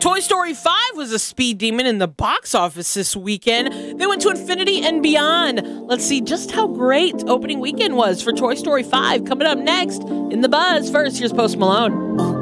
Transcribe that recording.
Toy Story 5 was a speed demon in the box office this weekend. They went to infinity and beyond. Let's see just how great opening weekend was for Toy Story 5. Coming up next in The Buzz. First, here's Post Malone.